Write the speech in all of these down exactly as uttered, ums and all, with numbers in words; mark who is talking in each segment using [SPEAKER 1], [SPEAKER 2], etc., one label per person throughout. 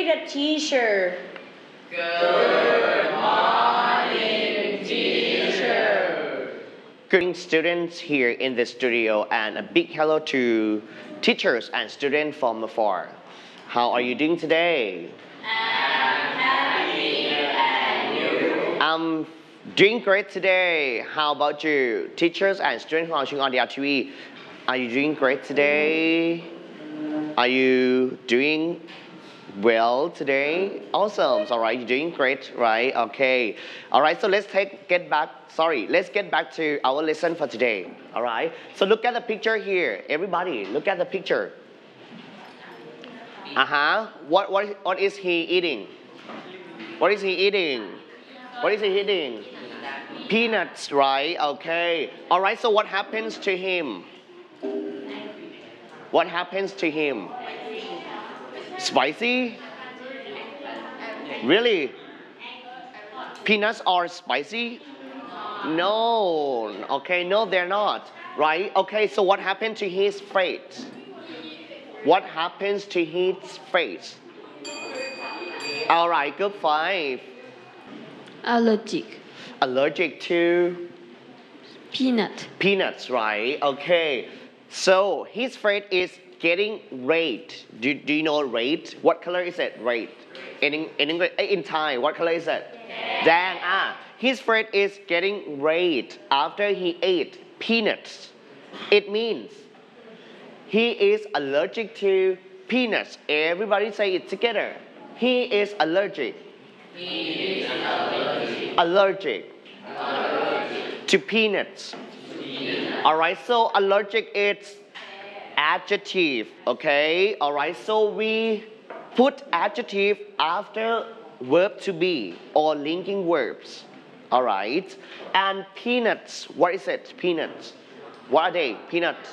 [SPEAKER 1] the teacher.
[SPEAKER 2] Good morning, teacher.
[SPEAKER 3] Good morning, students here in the studio, and a big hello to teachers and students from afar. How are you doing today?
[SPEAKER 2] I'm happy, and you?
[SPEAKER 3] I'm doing great today. How about you, teachers and students who are watching on the R T V? Are you doing great today? Are you doing well today? Awesome. All right, you're doing great, right? Okay. All right, so let's take get back. Sorry, let's get back to our lesson for today. All right. So look at the picture here. Everybody, look at the picture. Uh huh. What what what is he eating? What is he eating? What is he eating? Peanuts, right? Okay. All right. So what happens to him? What happens to him? Spicy? Really? Peanuts are spicy? No. Okay, no, they're not. Right? Okay, so what happened to his face? What happens to his face? All right, good five.
[SPEAKER 1] Allergic.
[SPEAKER 3] Allergic to
[SPEAKER 1] Peanut.
[SPEAKER 3] peanuts, right? Okay. So his face is getting red. Do, do you know red? What color is it? Red. In, in English, in Thai, what color is it? Dang. Ah, his face is getting red after he ate peanuts. It means he is allergic to peanuts. Everybody say it together. He is allergic.
[SPEAKER 2] He is allergic.
[SPEAKER 3] Allergic.
[SPEAKER 2] Allergic.
[SPEAKER 3] To peanuts.
[SPEAKER 2] Peanut.
[SPEAKER 3] All right, so allergic is adjective, okay? All right, so we put adjective after verb to be or linking verbs. All right, and peanuts, what is it? Peanuts. What are they? Peanuts.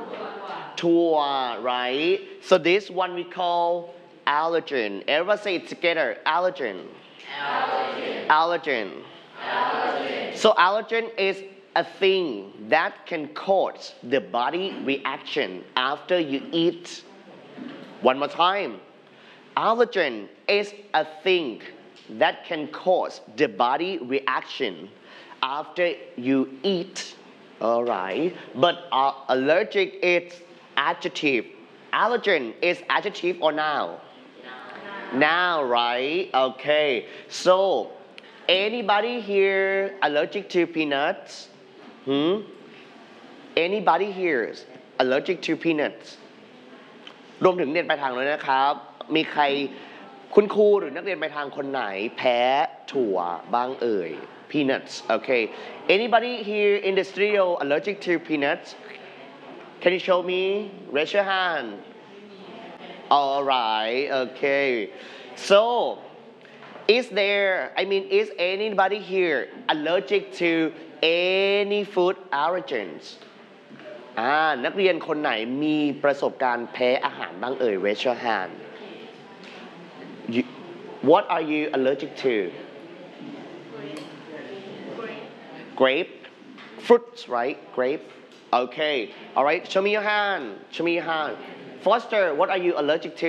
[SPEAKER 3] Tua, right? So this one we call allergen. Everybody say it together. Allergen.
[SPEAKER 2] Allergen.
[SPEAKER 3] Allergen.
[SPEAKER 2] Allergen.
[SPEAKER 3] So allergen is a thing that can cause the body reaction after you eat. One more time. Allergen is a thing that can cause the body reaction after you eat. All right. But uh, allergic is adjective. Allergen is adjective or noun? Now, right? Okay. So, anybody here allergic to peanuts? Hmm? Anybody here is allergic to peanuts? รวมถึงเรียนปลายทางเลยนะครับ มีใครคุณครูหรือนักเรียนปลายทางคนไหนแพ้ถั่วบ้างเอ่ย peanuts okay anybody here in the studio allergic to peanuts can you show me raise your hand all right okay so is there I mean is anybody here allergic to any food allergens อ่านักเรียนคนไหนมีประสบการณ์แพ้อาหารบ้างเอ่ย raise your hand you, what are you allergic to grape fruits right grape okay all right show me your hand show me your hand Foster what are you allergic to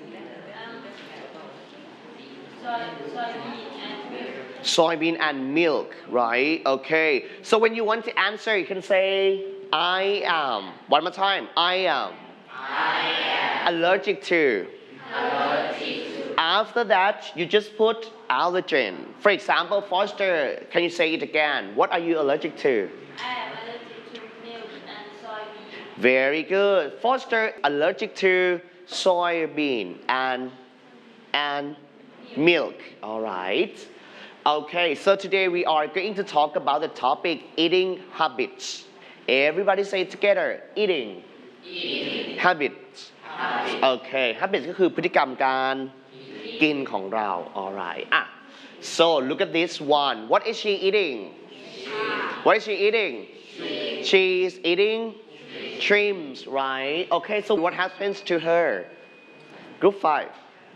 [SPEAKER 3] soybean and milk right okay so when you want to answer you can say I am one more time I am
[SPEAKER 2] I am
[SPEAKER 3] allergic to
[SPEAKER 2] allergic to
[SPEAKER 3] after that you just put allergen for example Foster can you say it again what are you allergic to
[SPEAKER 1] I am allergic to milk and soybean.
[SPEAKER 3] very good Foster allergic to soybean and and milk all right okay so today we are going to talk about the topic eating habits everybody say it together eating
[SPEAKER 2] eating
[SPEAKER 3] habits
[SPEAKER 2] habit
[SPEAKER 3] okay habits ก็คือพฤติกรรมการกินของเรา alright อ่ะ so look at this one what is she eating what is she eating she is eating shrimps right okay so what happens to her group five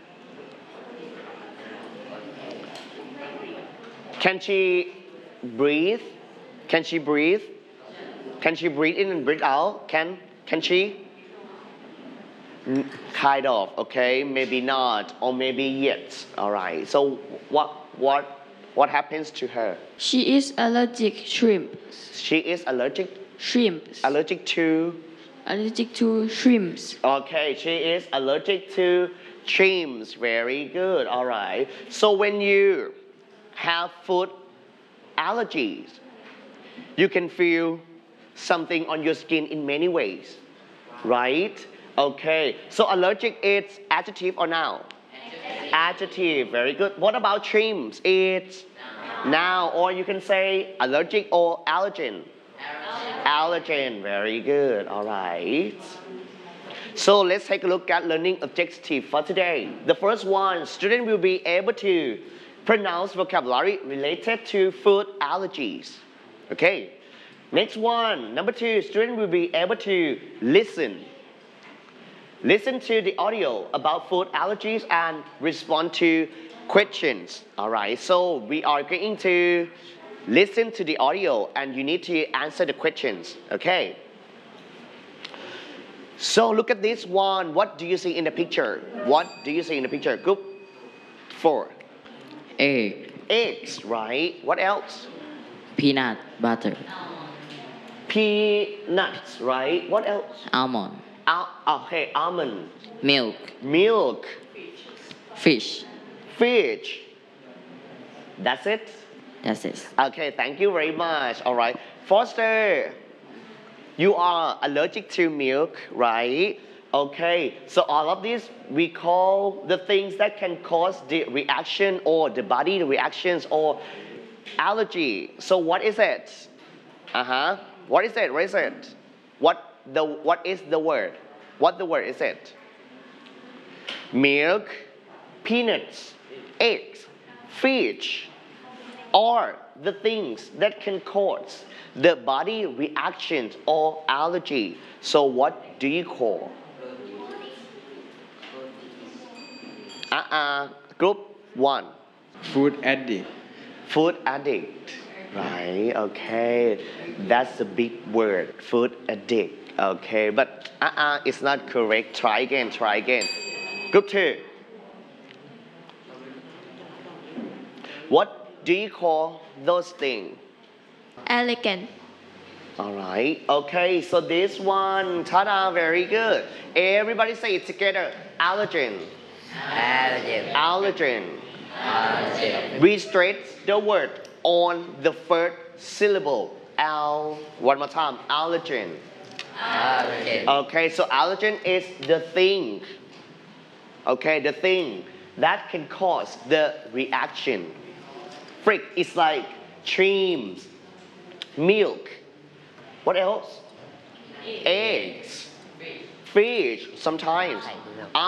[SPEAKER 3] can she breathe can she breathe can she breathe in and breathe out can can she N- Kind of, okay, maybe not, or maybe yes. All right. So what what what happens to her?
[SPEAKER 1] She is allergic shrimp.
[SPEAKER 3] She is allergic
[SPEAKER 1] Shrimps.
[SPEAKER 3] allergic to.
[SPEAKER 1] Allergic to shrimps.
[SPEAKER 3] Okay, she is allergic to shrimps. Very good. All right. So when you have food allergies, you can feel something on your skin in many ways, right? Okay. So allergic is adjective or noun? Adjective. Very good. What about shrimps? It's noun, or you can say allergic or allergen. Allergen. Very good. All right. So let's take a look at learning objective for today. The first one, student will be able to pronounce vocabulary related to food allergies. Okay. Next one, number two, student will be able to listen. Listen to the audio about food allergies and respond to questions. All right. So we are going to listen to the audio and you need to answer the questions. Okay. So look at this one. What do you see in the picture? What do you see in the picture? Group four.
[SPEAKER 2] Egg.
[SPEAKER 3] Eggs, right? What else?
[SPEAKER 2] Peanut butter.
[SPEAKER 3] Peanuts, right? What else?
[SPEAKER 2] Almond.
[SPEAKER 3] Al- okay, almond.
[SPEAKER 2] Milk.
[SPEAKER 3] Milk.
[SPEAKER 2] Fish.
[SPEAKER 3] Fish. That's it?
[SPEAKER 2] That's it.
[SPEAKER 3] Okay, thank you very much. All right. Foster, you are allergic to milk, right? Okay, so all of this we call the things that can cause the reaction or the body reactions or allergy. So what is it? Uh-huh. What is it? What is it? What the what is the word? What the word is it? Milk, peanuts, eggs, fish, or the things that can cause the body reactions or allergy. So what do you call? Uh-uh. Group one.
[SPEAKER 4] Food addict.
[SPEAKER 3] Food addict. Right, okay. That's a big word. Food addict. Okay, but uh-uh, it's not correct. Try again, try again. Group two. What do you call those things?
[SPEAKER 1] Elegant.
[SPEAKER 3] All right. Okay. So this one, ta-da, very good. Everybody say it together. Allergen.
[SPEAKER 2] Allergen.
[SPEAKER 3] Allergen.
[SPEAKER 2] Allergen.
[SPEAKER 3] We stress the word on the first syllable. Al. One more time. Allergen.
[SPEAKER 2] Allergen.
[SPEAKER 3] Okay. So allergen is the thing. Okay, the thing that can cause the reaction. Frick is like shrimps, milk. What else? Eggs, fish, sometimes.